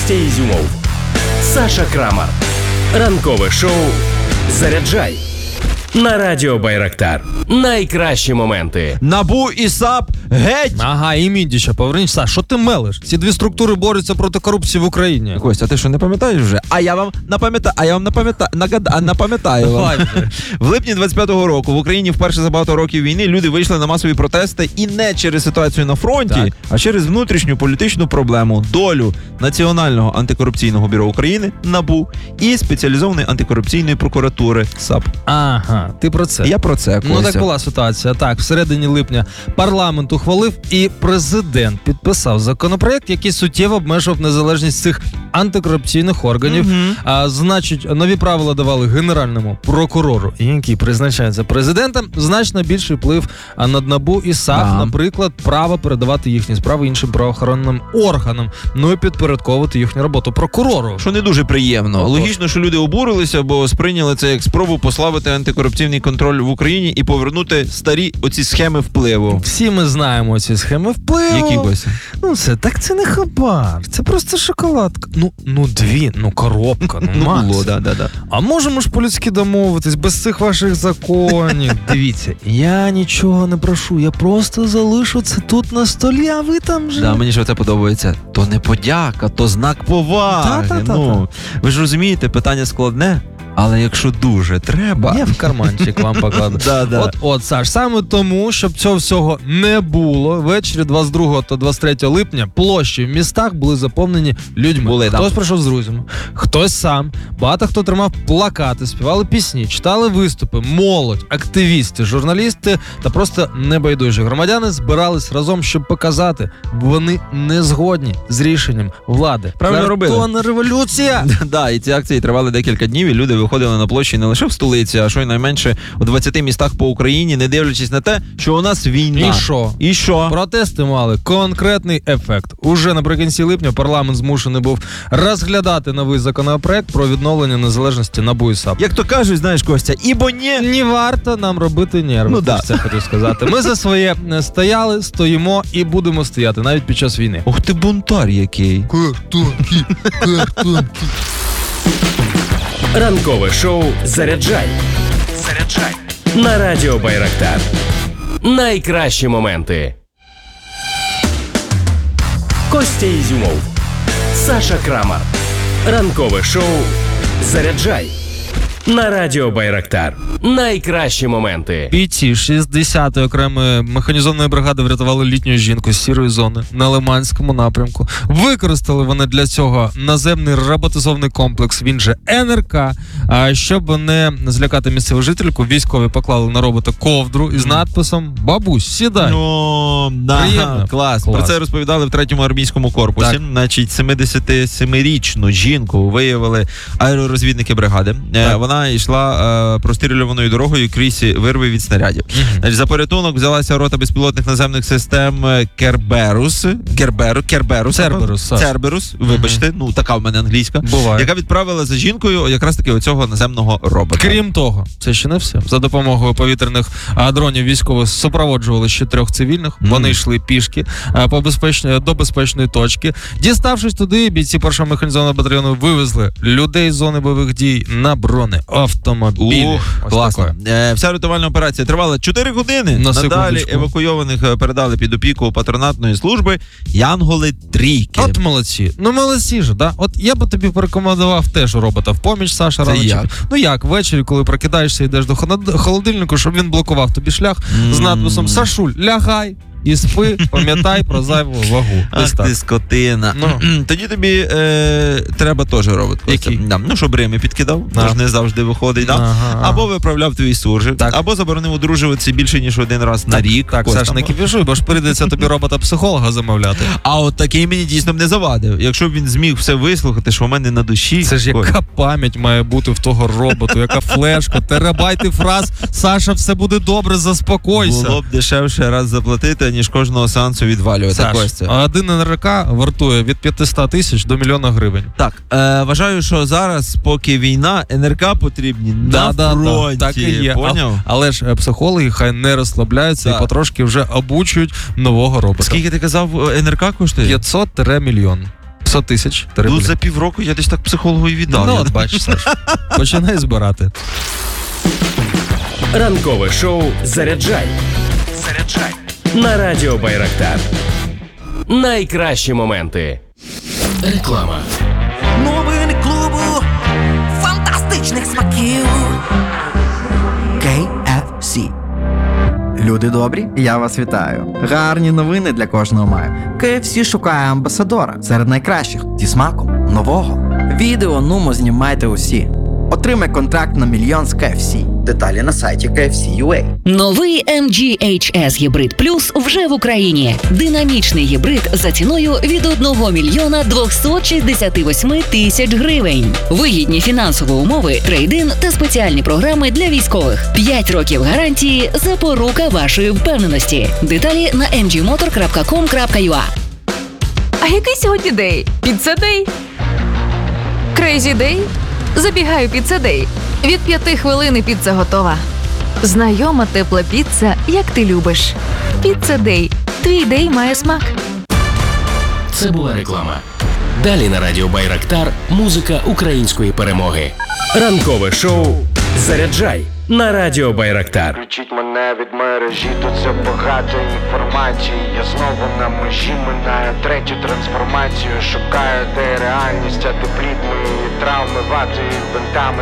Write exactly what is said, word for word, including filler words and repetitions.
Костя Ізюмов, Саша Крамар. Ранкове шоу «Заряджай» на Радіо Байрактар. Найкращі моменти. НАБУ і САП геть! Ага, і Міндіча, повернись. Саш, що ти мелиш? Ці дві структури борються проти корупції в Україні. Костя, а ти що, не пам'ятаєш вже? А я вам напам'ятаю, а я вам напам'ятаю, нагада... напам'ятаю вам. В липні двадцять п'ятого року в Україні вперше за багато років війни люди вийшли на масові протести і не через ситуацію на фронті, так. а через внутрішню політичну проблему, долю Національного антикорупційного бюро України, НАБУ, і спеціалізованої антикорупційної прокуратури, САП. Ага, ти про це. Я про це, Костя. Ну так була ситуація. Так, в середині липня парламент ухвалив і президент підписав законопроект, який суттєво обмежував незалежність цих антикорупційних органів. Угу. А, значить, нові правила давали генеральному прокурору, який призначається президентом, значно більший вплив над НАБУ і САП, Да. наприклад, право передавати їхні справи іншим правоохоронним органам, ну і підпорядковувати їхню роботу прокурору. Що не дуже приємно. Отож. Логічно, що люди обурилися, бо сприйняли це як спробу послабити антикорупційний контроль в Україні і повернути старі оці схеми впливу. Всі ми знаємо ці схеми впливу. Які, Костя? Ну це, так це не хабар, це просто шоколадка. Ну, ну дві, ну коробка, ну, Ну Макс. було, да, да, да. А можемо ж по-людськи домовитись, без цих ваших законів. Дивіться, я нічого не прошу, я просто залишу це тут на столі, а ви там же. Да, мені ж це подобається. То не подяка, то знак поваги. Та-та-та-та. Ну, ви ж розумієте, питання складне, але якщо дуже треба... Я в карманчик вам покладу. Да, да. От, от, Саш, саме тому, щоб цього всього не було, ввечері двадцять другого та двадцять третього липня площі в містах були заповнені людьми. Були, хтось да. прийшов з друзями, хтось сам, багато хто тримав плакати, співали пісні, читали виступи, молодь, активісти, журналісти та просто небайдужі громадяни збирались разом, щоб показати, вони не згодні з рішенням влади. Правильно робили. Картонна революція! Да, і ці акції тривали декілька днів, і люди виходили на площі не лише в столиці, а щонайменше у двадцяти містах по Україні, не дивлячись на те, що у нас війна. І що? І що? Протести мали конкретний ефект. Уже наприкінці липня парламент змушений був розглядати новий законопроект про відновлення незалежності НАБУ і САП. Як то кажуть, знаєш, Костя, ібо ні... Не варто нам робити нерви. Ну да. Це хотів сказати. Ми за своє стояли, стоїмо і будемо стояти навіть під час війни. Ох ти бунтар який. Картонки, картонки. Ранкове шоу «Заряджай» Заряджай на Радіо Байрактар. Найкращі моменти. Костя Ізюмов, Саша Крамар. Ранкове шоу «Заряджай» на Радіо Байрактар. Найкращі моменти. Бійці шістдесятої окремої механізованої бригади врятували літню жінку з сірої зони на Лиманському напрямку. Використали вони для цього наземний роботизований комплекс, він же ен ер ка. А щоб не злякати місцеву жительку, військові поклали на робота ковдру із надписом «Бабусь, сідай». Ну, да, Приємно. клас. Клас. Про це розповідали в третьому армійському корпусі. Так. Значить, семидесятисемирічну жінку виявили аеророзвідники бригади. Е, Так. Вона йшла е, прострілюваною дорогою крізь вирви від снарядів. Мгм. Значить, за порятунок взялася рота безпілотних наземних систем е, Керберус. Керберу, Керберус. Церберус, Саш. Церберус, вибачте, ну така в мене англійська. Буває. Яка відправила за жінкою якраз таки оцього наземного робота. Крім того, це ще не все. За допомогою повітряних а, дронів військових супроводжували ще трьох цивільних. Мгм. Вони йшли пішки а, по безпечної, до безпечної точки. Діставшись туди, бійці першого механізованого батальйону вивезли людей з зони бойових дій на бронеавтомобілі. Ух, Ось класно. таке. Е, вся рятувальна операція тривала чотири години. На Надалі секундочку. евакуйованих е, передали під опіку патронатної служби Янголи Трійки. От молодці. Ну молодці ж, да? От я би тобі порекомендував теж робота в поміч, Саша, Це рано чи- як? Ну як, ввечері, коли прокидаєшся, йдеш до холод- холодильнику, щоб він блокував тобі шлях з надписом «Сашуль, лягай і спи, пам'ятай про зайву вагу». Десь Ах так. ти скотина. Ну. Тоді тобі е, треба теж робити. Костя. Який? Да. Ну, щоб Рими підкидав, Да. тож не завжди виходить. Да? Ага. Або виправляв твій суржик, Так. або заборонив одружуватися більше, ніж один раз на рік. Так, Костя. Саш, не кіпішуй, бо ж прийдеться тобі робота-психолога замовляти. А от такий мені дійсно б не завадив. Якщо б він зміг все вислухати, що в мене на душі. Це ж Ой. яка пам'ять має бути в того роботу, яка флешка, терабайти фраз, Саша, все буде добре, заспокойся. Було б дешевше раз заплатити, ніж кожного сеансу відвалювати. Саш, Костя. а один ен ер ка вартує від п'ятсот тисяч до мільйона гривень. Так, е, вважаю, що зараз, поки війна, ен ер ка потрібні на фронті. так і є. Поняв? А, але ж е, психологи хай не розслабляються Так. і потрошки вже обучують нового робота. Скільки ти казав, ен ер ка коштує? п'ятсот мільйон. сімсот тисяч. Ну, за півроку я десь так психологу і віддав. Ну, от бачиш, Саш. Починай збирати. Ранкове шоу «Заряджай». Заряджай. На радіо Байрактар. Найкращі моменти. Реклама. Новини клубу фантастичних смаків. кей еф сі. Люди добрі, я вас вітаю. Гарні новини для кожного маю. кей еф сі шукає амбасадора серед найкращих зі смаком нового. Відео нумо знімайте усі. Отримай контракт на мільйон з кей еф сі. Деталі на сайті кей еф сі крапка ю а. Новий ем джі ейч ес Гібрид Плюс вже в Україні. Динамічний гібрид за ціною від одного мільйона двохсот шістдесят вісім тисяч гривень. Вигідні фінансові умови, трейд-ін та спеціальні програми для військових. п'ять років гарантії – запорука вашої впевненості. Деталі на ем джі мотор крапка ком крапка ю а. А який сьогодні день? Піцца Дей? Крейзі Дей? Забігаю Піцца Дей. Від п'яти хвилин і піца готова. Знайома тепла піца, як ти любиш. Піцца Дей. Твій дей має смак. Це була реклама. Далі на радіо Байрактар музика української перемоги. Ранкове шоу «Заряджай» на радіо Байрактар. Включіть мене від мережі, тут все багато інформації. Я знову на межі, минаю третю трансформацію. Шукаю, де реальність, а ти плід мої травми, ватою, бинтами